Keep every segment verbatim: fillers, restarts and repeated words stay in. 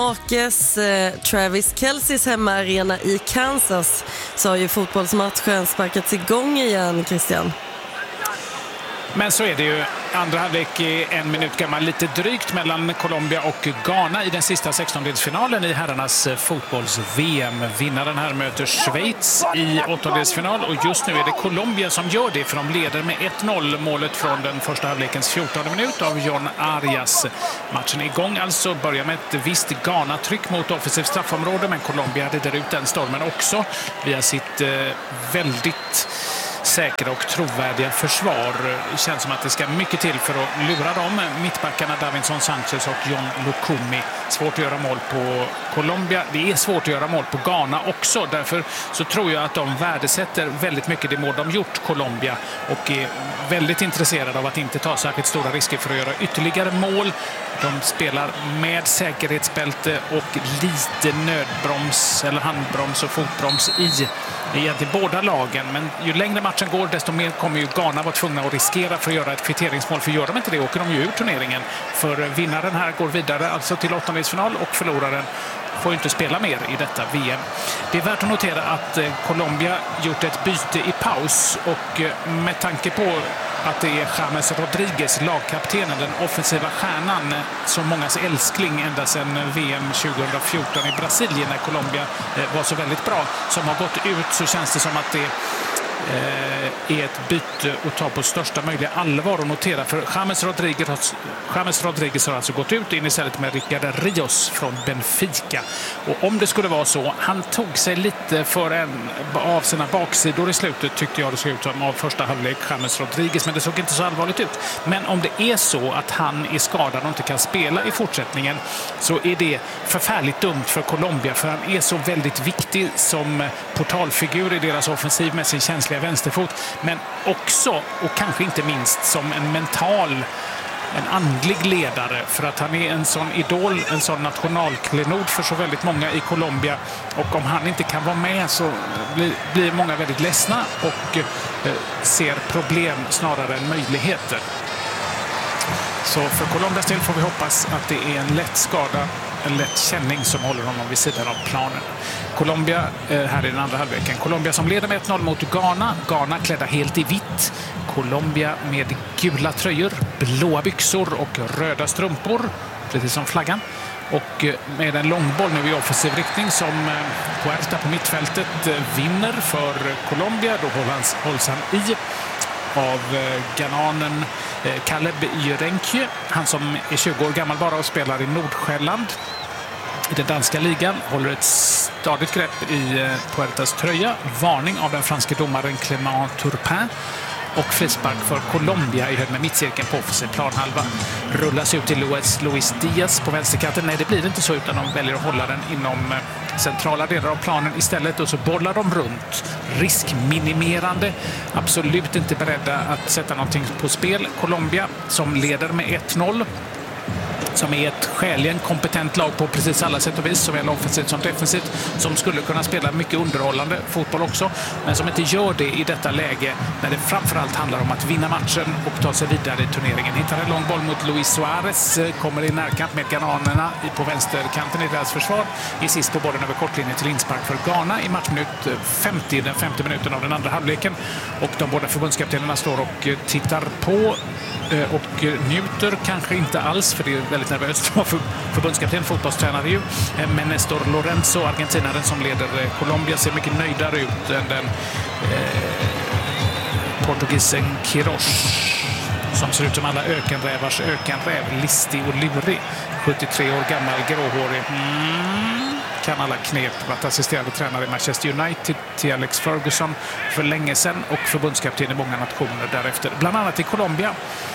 Makes eh, Travis Kelce's hemmaarena i Kansas så har ju fotbollsmatchen sparkats igång igen, Christian. Men så är det ju. Andra halvlek är en minut gammal, lite drygt mellan Colombia och Ghana i den sista sextondelsfinalen i herrarnas fotbolls-V M. Vinnaren här möter Schweiz i åttondelsfinal och just nu är det Colombia som gör det, för de leder med ett noll. Målet från den första halvlekens fjortonde minut av John Arias. Matchen är igång, alltså börjar med ett visst Ghana-tryck mot offensivt straffområde, men Colombia hade där ut den stormen också via sitt eh, väldigt säkra och trovärdiga försvar. Det känns som att det ska mycket till för att lura dem. Mittbackarna Davinson Sanchez och John Lukumi. Svårt att göra mål på Colombia. Det är svårt att göra mål på Ghana också. Därför så tror jag att de värdesätter väldigt mycket det mål de gjort, Colombia, och är väldigt intresserade av att inte ta särskilt stora risker för att göra ytterligare mål. De spelar med säkerhetsbälte och lite nödbroms eller handbroms och fotbroms i egentligen båda lagen. Men ju längre matchen går, desto mer kommer ju Ghana vara tvungna att riskera för att göra ett kvitteringsmål. För gör de inte det åker de ju ur turneringen. För vinnaren här går vidare alltså till åttondelsfinal och förloraren får ju inte spela mer i detta V M. Det är värt att notera att Colombia gjort ett byte i paus, och med tanke på att det är James Rodriguez, lagkaptenen, den offensiva stjärnan, som mångas älskling ända sedan V M tjugohundrafjorton i Brasilien när Colombia var så väldigt bra, som har gått ut, så känns det som att det är ett byte att ta på största möjliga allvar och notera. För James Rodriguez, James Rodriguez har alltså gått ut in istället med Ricardo Rios från Benfica. Och om det skulle vara så, han tog sig lite för en av sina baksidor i slutet, tyckte jag det såg ut som, av första halvlek, James Rodriguez, men det såg inte så allvarligt ut. Men om det är så att han är skadad och inte kan spela i fortsättningen, så är det förfärligt dumt för Colombia, för han är så väldigt viktig som portalfigur i deras offensiv med sin känsliga vänsterfot, men också, och kanske inte minst, som en mental, en andlig ledare, för att han är en sån idol, en sån nationalklenod för så väldigt många i Colombia, och om han inte kan vara med så blir, blir många väldigt ledsna och eh, ser problem snarare än möjligheter. Så för Colombias del får vi hoppas att det är en lätt skada, en lätt känning som håller honom vid sidan av planen. Colombia eh, här i den andra halvleken. Colombia som leder med ett noll mot Ghana. Ghana klädda helt i vitt. Colombia med gula tröjor, blåa byxor och röda strumpor, precis som flaggan. Och eh, med en långboll nu i offensiv riktning som eh, Puerta på mittfältet eh, vinner för Colombia. Då hålls, hålls han i av eh, ghananen eh, Caleb Jurenkje, han som är tjugo år gammal bara och spelar i Nordsjälland i den danska ligan, håller ett stadigt grepp i eh, Puertas tröja. Varning av den franska domaren Clément Turpin, och frispark för Colombia i hög med mittcirkeln på offensiv planhalva. Rullas ut till Luis, Luis Diaz på vänsterkanten. Nej, det blir inte så, utan de väljer att hålla den inom centrala delar av planen istället, och så bollar de runt. Riskminimerande, absolut inte beredda att sätta någonting på spel. Colombia som leder med ett noll, som är ett skäligen kompetent lag på precis alla sätt och vis, såväl offensivt som defensivt, som skulle kunna spela mycket underhållande fotboll också, men som inte gör det i detta läge när det framförallt handlar om att vinna matchen och ta sig vidare i turneringen. Hittar en lång boll mot Luis Suarez, kommer i närkamp med ghananerna på vänsterkanten i deras försvar. I sist på bollen över kortlinjen till inspark för Ghana i matchminut femtio, den femte minuten av den andra halvleken, och de båda förbundskaptenerna står och tittar på och njuter kanske inte alls, för det är väldigt nervöst för förbundskapten, fotbollstränare ju. Men Nestor Lorenzo, argentinaren som leder Colombia, ser mycket nöjdare ut än den eh, portugisen Quiroz, som ser ut som alla ökenrävars ökenräv, listig och lurig. sjuttiotre år gammal, gråhårig. Mm. Kan alla knep, varit assisterande tränare i Manchester United till Alex Ferguson för länge sedan och förbundskapten i många nationer därefter. Bland annat i Colombia,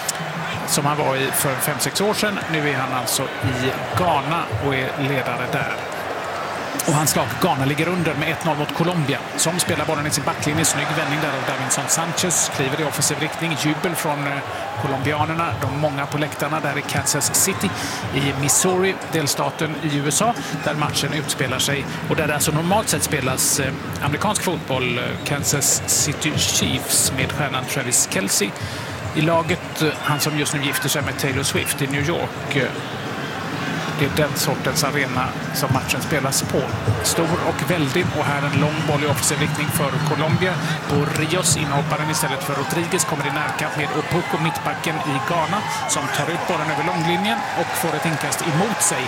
som han var i för fem sex år sedan. Nu är han alltså i Ghana och är ledare där. Och hans lag Ghana ligger under med ett noll mot Colombia, som spelar bollen i sin backlinje. Snygg vändning där av Davinson Sanchez. Kliver i offensiv riktning. Jubel från colombianerna. De många på läktarna där i Kansas City i Missouri, delstaten i U S A, där matchen utspelar sig. Och där det alltså normalt sett spelas eh, amerikansk fotboll. Kansas City Chiefs med stjärnan Travis Kelce i laget. Han som just nu gifter sig med Taylor Swift i New York. Det är den sortens arena som matchen spelas på. Stor och väldig, och här en lång boll i offensiv riktning för Colombia. Och Rios, inhopparen istället för Rodriguez, kommer i närkamp med Opoku, mittbacken i Ghana, som tar ut bollen över långlinjen och får ett inkast emot sig.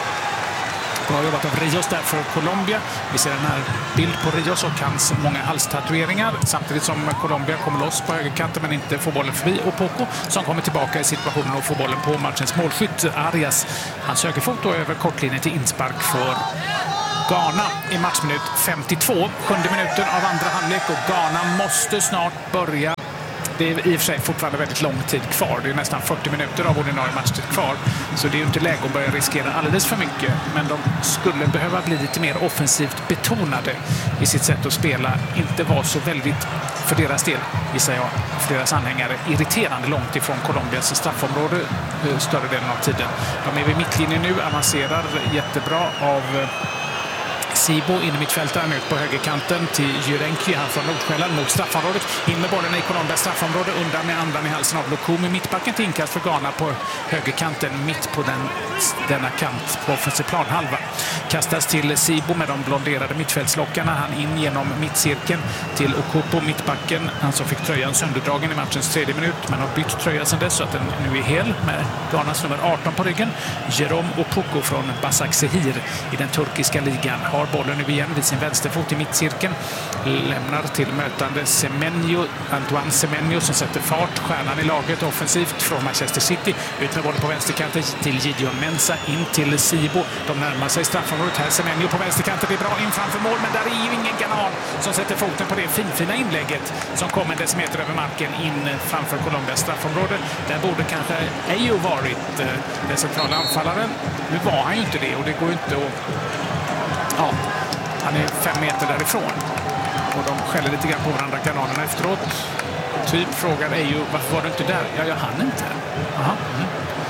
Bra jobbat av Rios där för Colombia. Vi ser en här bild på Rios och hans många halstatueringar, samtidigt som Colombia kommer loss på högerkanten men inte får bollen förbi Opoku, som kommer tillbaka i situationen och får bollen på matchens målskytt Arias. Han söker fot över kortlinjen till inspark för Ghana i matchminut femtiotvå. Sjunde minuten av andra halvlek, och Ghana måste snart börja. Det är i och för sig fortfarande väldigt lång tid kvar. Det är nästan fyrtio minuter av ordinarie matchtid kvar. Så det är ju inte läge att börja riskera alldeles för mycket. Men de skulle behöva bli lite mer offensivt betonade i sitt sätt att spela. Inte vara så väldigt, för deras del, gissar jag, för deras anhängare, irriterande långt ifrån Colombias straffområde större delen av tiden. De är vid mittlinjen nu, avancerar jättebra av Sibo in i mittfältaren ut på högerkanten till Jurenki, han från Nordsjälland mot straffområdet. In med bollen i Colombias straffområde, undan med andan i halsen av Lukumi. Mittbacken till inkast för Ghana på högerkanten, mitt på den, denna kant på offensiv planhalva. Kastas till Sibo med de blonderade mittfältslockarna. Han in genom mittcirkeln till Okupo, mittbacken. Han som fick tröjan sönderdragen i matchens tredje minut, men har bytt tröja sedan dess så att den nu är hel med Ghanas nummer arton på ryggen. Jerome Opoku från Basaksehir i den turkiska ligan har bollen nu igen vid sin vänsterfot i mittcirkeln. Lämnar till mötande Semenyo, Antoine Semenyo, som sätter fart. Stjärnan i laget offensivt från Manchester City. Ut med bollen på vänsterkanten till Gideon Mensah, in till Sibo. De närmar sig straffområdet här. Semenyo på vänsterkanten, det är bra in framför mål, men där är ju ingen Ghanan som sätter foten på det finfina inlägget som kommer en decimeter över marken in framför Colombias straffområde. Där borde kanske Ejo varit eh, den centrala anfallaren. Nu var han ju inte det, och det går ju inte att... Ja, han är fem meter därifrån. Och de skäller lite grann på varandra, kanonerna efteråt. Typ frågar Ejo, varför var du inte där? Ja, jag hann inte. Aha. Mm.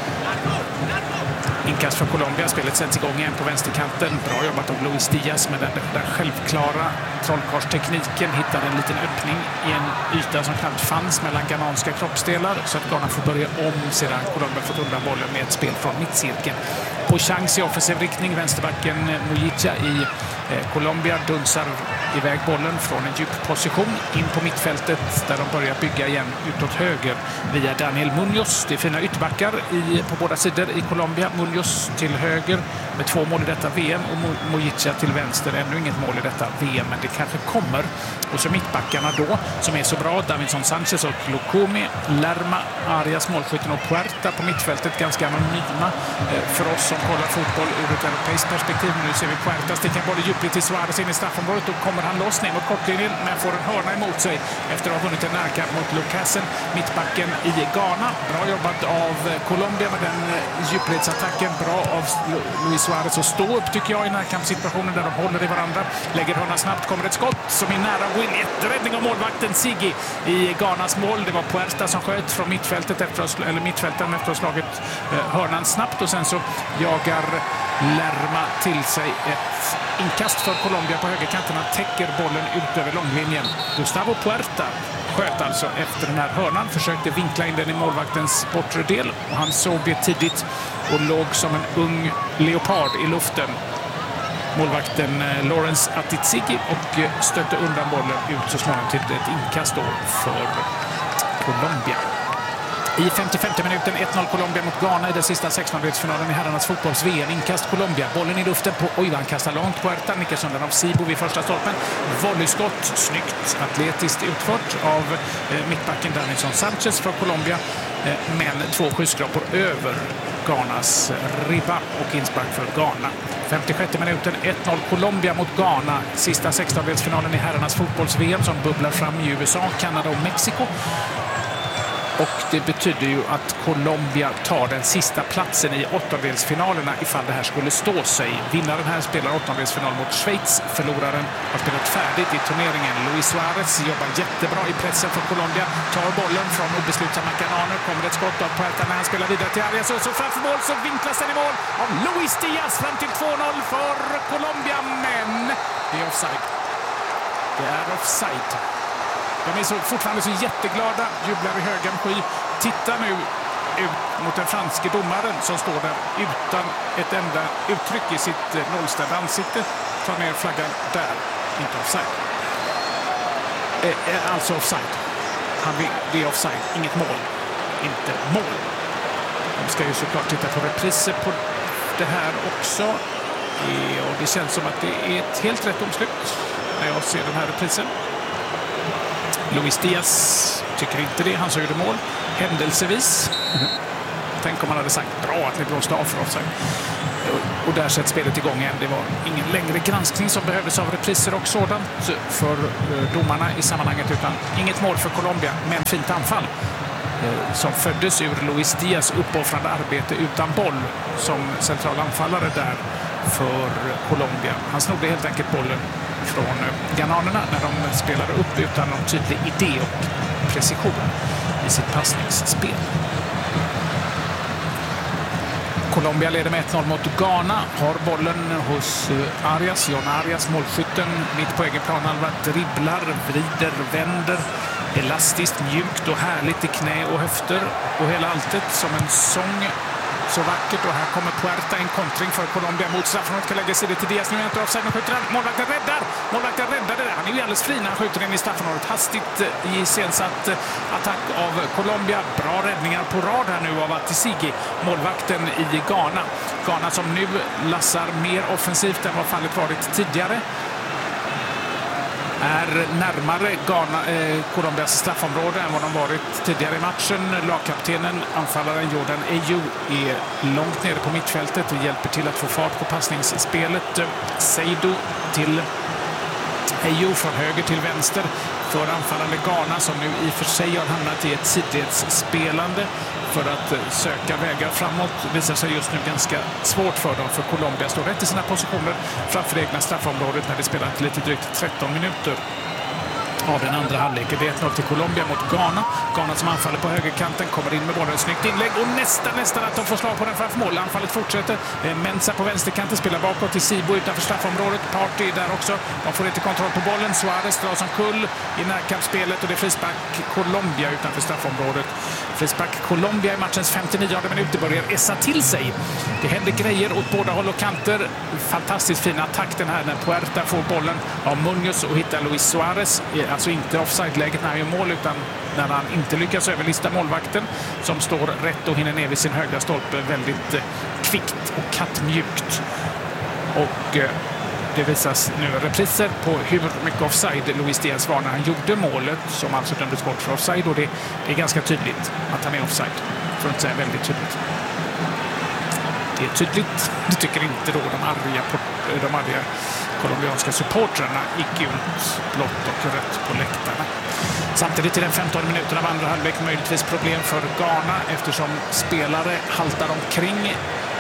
Inkast för Colombia. Spelet sätts igång igen på vänsterkanten. Bra jobbat av Luis Diaz med den där självklara trollkarlstekniken. Hittar en liten öppning i en yta som knappt fanns mellan ghananska kroppsdelar, så att Ghana får börja om sedan Colombia fått undan bollen med ett spel från mittcirkeln. På chans i offensiv riktning. Vänsterbacken Mujica i eh, Colombia dunsar iväg bollen från en djup position in på mittfältet, där de börjar bygga igen utåt höger via Daniel Munoz. Det är fina ytterbackar i, på båda sidor i Colombia. Munoz till höger med två mål i detta V M, och Mujica till vänster. Ännu inget mål i detta V M, men det kanske kommer. Och så mittbackarna då, som är så bra. Davinson Sanchez och Lukumi, Lerma, Arias, målskytten, och Puerta på mittfältet. Ganska anonyma eh, för oss som kollar fotboll ur ett europeiskt perspektiv. Nu ser vi Puerta sticka en boll i djupligt till Suarez in i straffområdet. Då kommer han loss ner mot kortlinjen, men får en hörna emot sig efter att ha vunnit en närkamp mot Lucasen, mittbacken i Ghana. Bra jobbat av Colombia med den djupledsattacken. Bra av Luis Suarez att stå upp, tycker jag, i närkampssituationen där de håller i varandra. Lägger hörna snabbt, kommer ett skott som är nära win. Räddning av målvakten Sigi i Ghanas mål. Det var Puerta som sköt från mittfältet efter att, eller mittfälten efter att ha slagit hörnan snabbt, och sen så jagar Lerma till sig ett inkast för Colombia på högerkanten. Han täcker bollen ut över långlinjen. Gustavo Puerta sköt alltså efter den här hörnan, försökte vinkla in den i målvaktens bortre del, och han såg det tidigt och låg som en ung leopard i luften, målvakten Lawrence Atizigi, och stötte undan bollen ut så småningom till ett inkast då för Colombia. I femtiofemte minuten ett noll Colombia mot Ghana i den sista sextondelsfinalen i herrarnas fotbolls-V M. Inkast Colombia. Bollen i luften på... Oj, han kastar långt. Puerta nickas undan av Sibo vid första stolpen. Volleyskott. Snyggt. Atletiskt utfört av eh, mittbacken Davinson Sanchez för Colombia. Eh, men två skyskrapor över Ghanas ribba och inspark för Ghana. femtiosjätte minuten ett noll Colombia mot Ghana. Sista sextondelsfinalen i herrarnas fotbolls-V M som bubblar fram i U S A, Kanada och Mexiko. Och det betyder ju att Colombia tar den sista platsen i åttondelsfinalerna ifall det här skulle stå sig. Vinnaren här spelar åttondelsfinal mot Schweiz. Förloraren har spelat färdigt i turneringen. Luis Suarez jobbar jättebra i pressen för Colombia. Tar bollen från obeslutsamma kananer. Kommer ett skott av Puerta när han spelar vidare till Arias. Och så framför mål så vinklas den i mål av Luis Diaz fram till två noll för Colombia. Men det är offside. Det är offside. De är så, fortfarande så jätteglada, jublar i högan sky. Titta nu ut mot den franske domaren som står där utan ett enda uttryck i sitt nollställda ansikte. Tar ner flaggan där. Inte offside. Eh, alltså offside. Han vill, det är offside. Inget mål. Inte mål. De ska ju såklart titta på repriser på det här också. E och det känns som att det är ett helt rätt omslut när jag ser den här reprisen. Luis Diaz tycker inte det. Han så gjorde mål. Händelsevis. Tänk om man hade sagt bra att ni blåste av för offside. Och där sätts spelet igång igen. Det var ingen längre granskning som behövdes av repriser och sådant för domarna i sammanhanget, utan inget mål för Colombia, men fint anfall som föddes ur Luis Diaz uppoffrande arbete utan boll som central anfallare där för Colombia. Han snodde helt enkelt bollen från ghananerna när de spelade upp utan någon tydlig idé och precision i sitt passningsspel. Colombia leder med ett noll mot Ghana. Har bollen hos Arias. John Arias, målskytten, mitt på egen planhalva, dribblar, vrider, vänder. Elastiskt, mjukt och härligt i knä och höfter. Och hela alltet som en sång. Så vackert. Och här kommer Puerta, en kontring för Colombia mot straffområdet. Kan lägga sig det till Diaz. Nu är inte offside. Nu skjuter han. Målvakten räddar. Målvakten räddar det där. Han är ju alldeles fri när han skjuter in i straffområdet. Hastigt i sensatt attack av Colombia. Bra räddningar på rad här nu av Atisigi, målvakten i Ghana. Ghana som nu lassar mer offensivt än vad fallet varit tidigare. Är närmare Ghana, eh, Colombias straffområde än vad de varit tidigare i matchen. Lagkaptenen, anfallaren Jordan Ayew, är långt nere på mittfältet och hjälper till att få fart på passningsspelet. Seydou till Ayew från höger till vänster för anfallande Ghana som nu i och för sig har hamnat i ett sidledsspelande för att söka vägar framåt. Det visar sig just nu ganska svårt för dem, för Colombia står rätt i sina positioner framför det egna straffområdet när det spelat lite drygt tretton minuter av den andra halvleken. Det är ett noll till Colombia mot Ghana. Ghana som anfaller på högerkanten kommer in med bollen. Snyggt inlägg och nästan nästan att de får slag på den framför mål. Anfallet fortsätter. Mensa på vänsterkanten spelar bakåt till Sibo utanför straffområdet. Party där också. De får inte kontroll på bollen. Suarez drar som kull i närkampsspelet och det är frispark Colombia utanför straffområdet. Frispark Colombia i matchens femtionionde minut. Det börjar essa till sig. Det händer grejer åt båda håll och kanter. Fantastiskt fin attack den här när Puerta får bollen av Munoz och hittar Luis Suarez. Alltså inte offside-läget när han gör mål, utan när han inte lyckas överlista målvakten som står rätt och hinner ner vid sin högra stolpe väldigt eh, kvickt och kattmjukt. Och eh, det visas nu repriser på hur mycket offside Luis Diaz var när han gjorde målet som alltså dömdes bort för offside, och det, det är ganska tydligt att han är offside, för att inte säga väldigt tydligt. Det är tydligt. Det tycker inte då de arga, de arga colombianska supportrarna gick ut blått och rött på läktarna. Samtidigt i den femtonde minuten av andra halvlek möjligtvis problem för Ghana eftersom spelare haltar omkring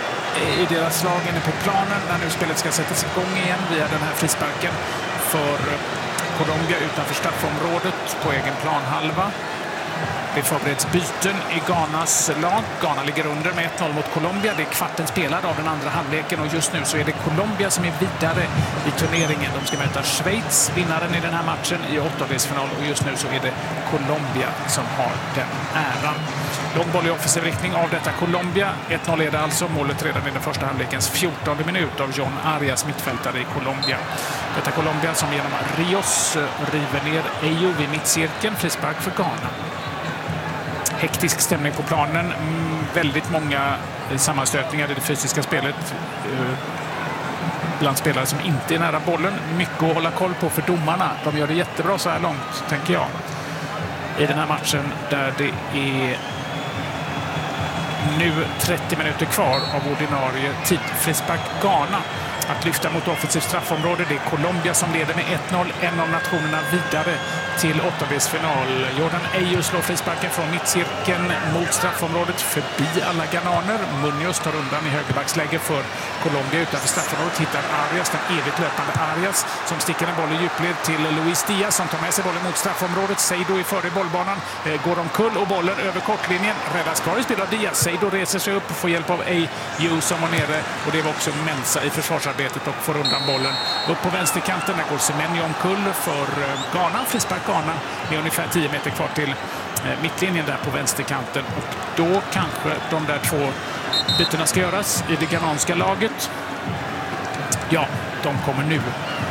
i deras lag inne på planen när nu spelet ska sättas igång igen via den här frisparken för Colombia utanför straffområdet på egen planhalva. Det förbereds byten i Ghanas lag. Ghana ligger under med ett noll mot Colombia. Det är kvarten spelad av den andra halvleken och just nu så är det Colombia som är vidare i turneringen. De ska möta Schweiz, vinnaren i den här matchen, i åttondelsfinal, och just nu så är det Colombia som har den äran. Lång boll i offensiv riktning av detta Colombia. ett noll är det alltså. Målet redan i den första halvlekens fjortonde minut av John Arias, mittfältare i Colombia. Detta Colombia som genom Rios river ner Ayew vid mittcirkeln. Frispark för Ghana. Hektisk stämning på planen. Mm, väldigt många sammanstötningar i det fysiska spelet. Eh, bland spelare som inte är nära bollen. Mycket att hålla koll på för domarna. De gör det jättebra så här långt, tänker jag. I den här matchen där det är nu trettio minuter kvar av ordinarie tid. Frispark Ghana att lyfta mot offensivt straffområde. Det är Colombia som leder med ett noll. En av nationerna vidare till åttondelsfinal. Jordan Ayew slår frisparken från mittcirkeln mot straffområdet förbi alla ghananer. Munoz tar undan i högerbacksläge för Colombia utanför straffområdet. Hittar Arias, den evigt löpande Arias, som sticker en boll i djupled till Luis Diaz som tar med sig bollen mot straffområdet. Seydou är före bollbanan, går omkull och bollen över kortlinjen. Räddas bra i spel av Diaz. Seydou reser sig upp och får hjälp av Ayew som var nere, och det var också Mensa i försvarsarbetet och får undan bollen. Upp på vänsterkanten, där går Semenyo omkull för Ghana. Frispark Ghana med ungefär tio meter kvar till mittlinjen där på vänsterkanten. Och då kanske de där två bytena ska göras i det ghananska laget. Ja, de kommer nu.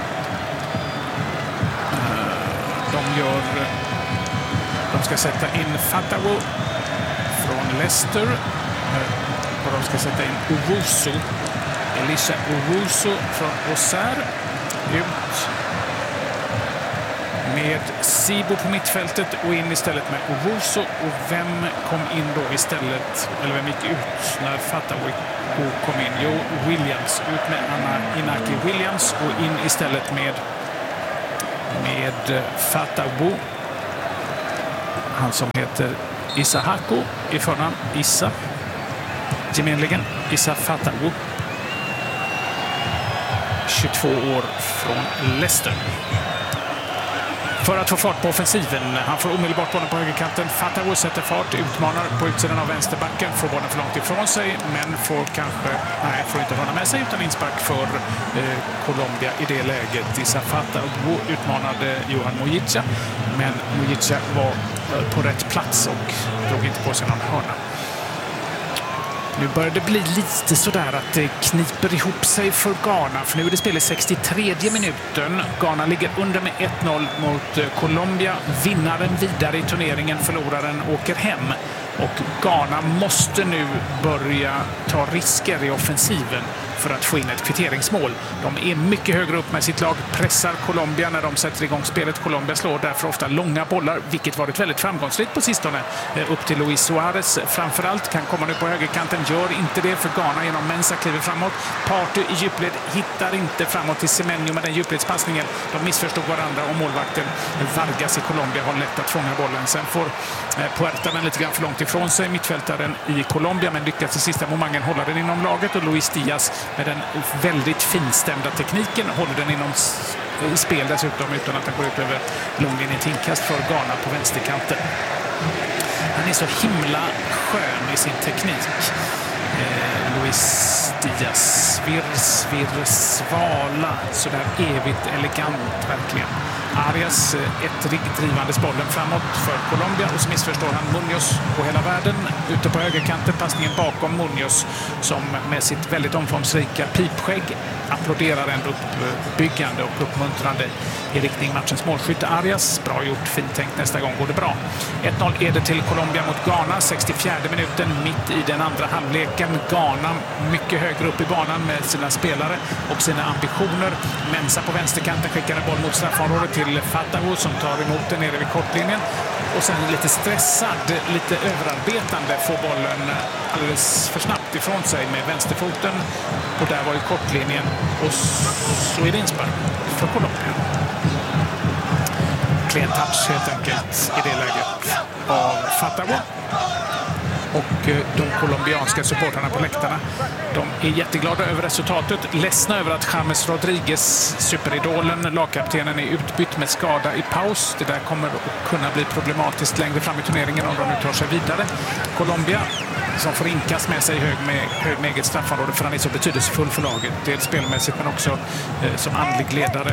De gör... De ska sätta in Fatawu från Leicester. Och de ska sätta in Owusu. Elisha Owusu från Auxerre. Ut med Sibo på mittfältet och in istället med Owusu. Och vem kom in då istället? Eller vem gick ut när Fatawu kom in? Jo, Williams. Ut med Anna Inaki Williams och in istället med med Fatawu. Han som heter Isahako i förnamn, Issa. Gemenligen Issa Fatawu. tjugotvå år från Leicester. För att få fart på offensiven. Han får omedelbart bollen på högerkanten. Fatawu sätter fart, utmanar på utsidan av vänsterbacken. Får bollen för långt ifrån sig, men får kanske, nej, får inte hålla med sig utan inspark för eh, Colombia i det läget. Issa Fatawu utmanade Johan Mojica, men Mojica var eh, på rätt plats och drog inte på sig någon hörna. Nu börjar det bli lite sådär att det kniper ihop sig för Ghana. För nu är det spel i sextiotredje minuten. Ghana ligger under med ett noll mot Colombia. Vinnaren vidare i turneringen, förloraren åker hem. Och Ghana måste nu börja ta risker i offensiven för att få in ett kvitteringsmål. De är mycket högre upp med sitt lag, pressar Colombia när de sätter igång spelet. Colombia slår därför ofta långa bollar, vilket varit väldigt framgångsrikt på sistone. Upp till Luis Suarez framförallt, kan komma nu på högerkanten, gör inte det för Ghana genom Mensah kliver framåt. Partey i djupled hittar inte framåt till Semenyo med den djupledspassningen. De missförstod varandra och målvakten Vargas i Colombia har lätt att fånga bollen. Sen får Puerta den lite grann för långt ifrån sig, mittfältaren i Colombia, men lyckas i sista momentet hålla den inom laget, och Luis Diaz med den väldigt finstämda tekniken håller den inom spel dessutom utan att den går ut över långlinjen till inkast för Ghana på vänsterkanten. Han är så himla skön i sin teknik. Eh, Luis Diaz, svirr, svirr, svala, sådär evigt elegant verkligen. Arias ett riktigt drivandes bollen framåt för Colombia, och så missförstår han Munoz på hela världen. Ute på högerkanten, passningen bakom Munoz som med sitt väldigt omfångsrika pipskägg applåderar en uppbyggande och uppmuntrande i riktning matchens målskytte Arias. Bra gjort, fint tänkt, nästa gång går det bra. ett noll är det till Colombia mot Ghana, sextiofjärde minuten, mitt i den andra halvleken. Ghana mycket högre upp i banan med sina spelare och sina ambitioner. Mensah på vänsterkanten skickar en boll mot straffområdet till Fatawu som tar emot den nere vid kortlinjen. Och sen lite stressad, lite överarbetande, får bollen alldeles för snabbt ifrån sig med vänsterfoten. Och där var ju kortlinjen, och så är det inspark för Colombia. Clean touch helt enkelt i det läget av Fatawu. Och de colombianska supportrarna på läktarna, de är jätteglada över resultatet. Ledsna över att James Rodriguez, superidolen, lagkaptenen, är utbytt med skada i paus. Det där kommer att kunna bli problematiskt längre fram i turneringen om de nu tar sig vidare. Colombia som får inkast med sig hög med, hög med eget straffområde, för han är så betydelsefull för laget. Dels spelmässigt men också eh, som andlig ledare.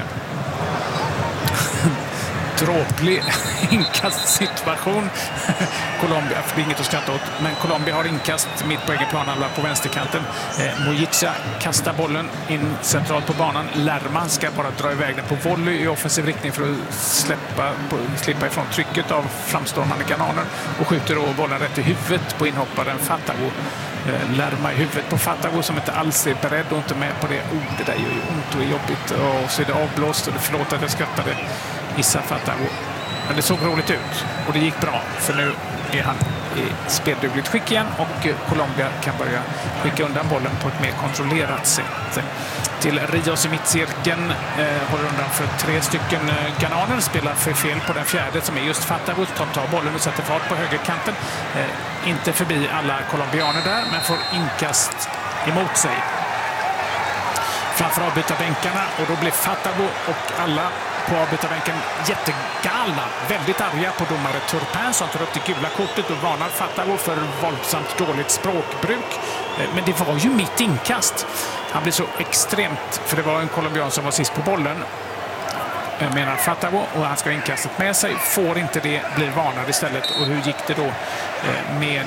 Dråplig inkastsituation. Colombia, för det är inget att skratta åt, men Colombia har inkast mitt på egen plan, alla på vänsterkanten. Eh, Mojica kastar bollen in centralt på banan. Lerma ska bara dra iväg den på volley i offensiv riktning för att släppa, på, slippa ifrån trycket av framstående ghananer, och skjuter då bollen rätt i huvudet på inhopparen Fatawu. Eh, Lerma i huvudet på Fatawu som inte alls är beredd och inte med på det. Oh, det där gör ju ont och är jobbigt, och så är det avblåst, och det förlåt att jag skrattade. Issa Fatawu. Men det såg roligt ut och det gick bra, för nu är han i speldugligt skick igen, och Colombia kan börja skicka undan bollen på ett mer kontrollerat sätt. Till Rios i mittcirkeln, eh, håller undan för tre stycken eh, ghananer, spelar för fel på den fjärde som är just Fatawu, som tar bollen och sätter fart på högerkanten. Eh, inte förbi alla colombianer där, men får inkast emot sig framför avbytarbänkarna, och då blir Fatawu och alla på avbytarbänken jättegalna, väldigt arga på domare Turpin som tar upp det gula kortet och varnar Fatawu för våldsamt dåligt språkbruk. Men det var ju mitt inkast. Han blir så extremt, för det var en colombian som var sist på bollen. Jag menar Fatawo, och han ska ha inkastet med sig. Får inte det, blir varnad istället. Och hur gick det då med,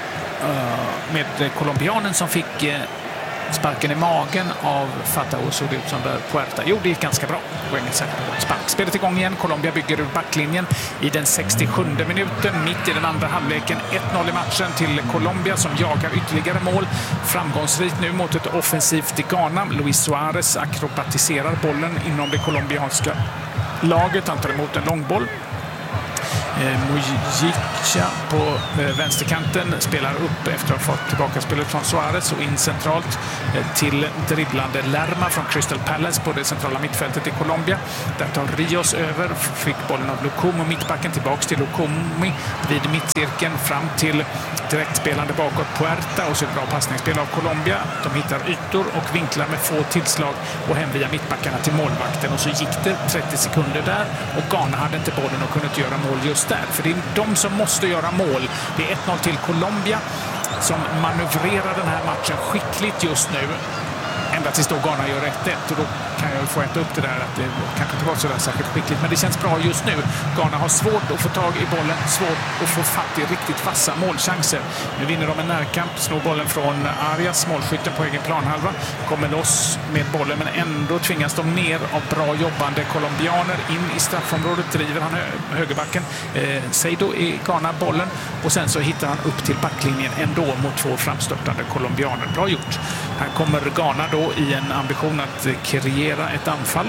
med colombianen som fick sparken i magen av Fatawo? Såg det ut som där Puerta. Jo, det gick ganska bra. Spark. Spelet igång igen. Colombia bygger ur backlinjen i den sextiosjunde minuten. Mitt i den andra halvleken. ett noll i matchen till Colombia som jagar ytterligare mål. Framgångsrikt nu mot ett offensivt Ghana. Luis Suarez akrobatiserar bollen inom det colombianska laget. Han tar emot en långboll. Eh, Mujica på eh, vänsterkanten spelar upp efter att ha fått tillbaka spelet från Suarez och in centralt eh, till dribblande Lerma från Crystal Palace på det centrala mittfältet i Colombia. Där tar Rios över, fick bollen av Lukumo, mittbacken tillbaks till Lukumi vid mittcirkeln fram till direktspelande bakåt Puerta och så ett bra passningsspel av Colombia. De hittar ytor och vinklar med få tillslag och hem via mittbackarna till målvakten, och så gick det trettio sekunder där och Ghana hade inte bollen och kunde inte göra mål just där. För det är de som måste göra mål. Det är ett noll till Colombia som manövrerar den här matchen skickligt just nu. Ända tills då Ghana gör ett ett, och då kan jag få äta upp det där att det kanske inte var så där särskilt skickligt, men det känns bra just nu. Ghana har svårt att få tag i bollen, svårt att få fatt i riktigt fasta målchanser. Nu vinner de en närkamp, snor bollen från Arias, målskytten på egen planhalva, kommer loss med bollen, men ändå tvingas de ner av bra jobbande colombianer in i straffområdet, driver han hö- högerbacken eh, Seido i Ghana bollen, och sen så hittar han upp till backlinjen ändå mot två framstörtande colombianer. Bra gjort. Här kommer Ghana då i en ambition att kreera ett anfall.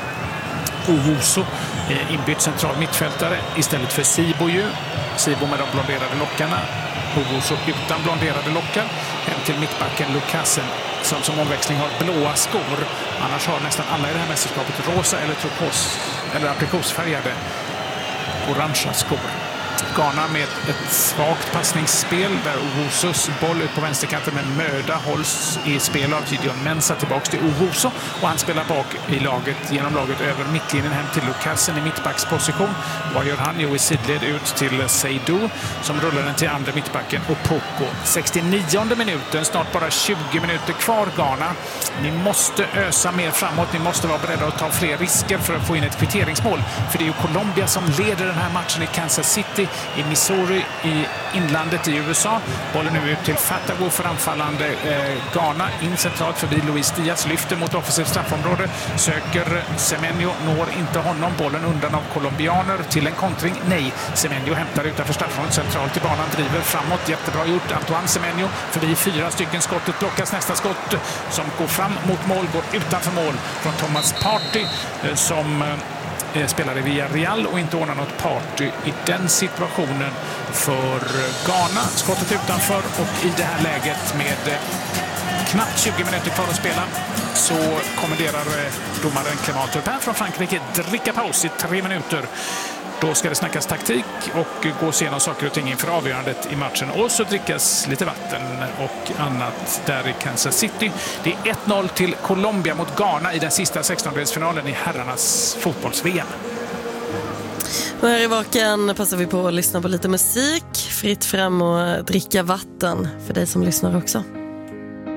Owusu eh, inbytt central mittfältare istället för Sibo ju. Sibo med de blonderade lockarna. Owusu utan blonderade lockar. Hem till mittbacken Lukasen som som omväxling har blåa skor. Annars har nästan alla i det här mästerskapet rosa eller turkos eller aprikosfärgade orangea skor. Ghana med ett svagt passningsspel där Owusus boll ut på vänsterkanten med möda hålls i spel av Gideon Mensah tillbaks till Owusu, och han spelar bak i laget, genom laget över mittlinjen hem till Lukasen i mittbacksposition. Vad gör han? Jo, i sidled ut till Seidu som rullar den till andra mittbacken och Poco. sextionionde minuten, snart bara tjugo minuter kvar Ghana. Ni måste ösa mer framåt, ni måste vara beredda att ta fler risker för att få in ett kvitteringsmål, för det är ju Colombia som leder den här matchen i Kansas City i Missouri i inlandet i U S A. Bollen nu ut till Fatawo för anfallande eh, Ghana. In centralt förbi Luis Diaz. Lyfter mot offensivt straffområde. Söker Semenyo. Når inte honom. Bollen undan av colombianer till en kontring. Nej. Semenyo hämtar utanför straffområdet centralt i banan. Driver framåt. Jättebra gjort. Antoine Semenyo förbi fyra stycken. Skottet blockas. Nästa skott som går fram mot mål. Går utanför mål från Thomas Partey eh, som... Eh, spelade via Real och inte ordnar något party i den situationen för Ghana. Skottet utanför, och i det här läget med knappt tjugo minuter kvar att spela så kommenderar domaren Clément Turpin från Frankrike dricka paus i tre minuter. Då ska det snackas taktik och gås igenom saker och ting inför avgörandet i matchen. Och så drickas lite vatten och annat där i Kansas City. Det är ett noll till Colombia mot Ghana i den sista sextondelsfinalen i herrarnas fotbolls-V M. Och här i Vaken passar vi på att lyssna på lite musik. Fritt fram och dricka vatten för dig som lyssnar också.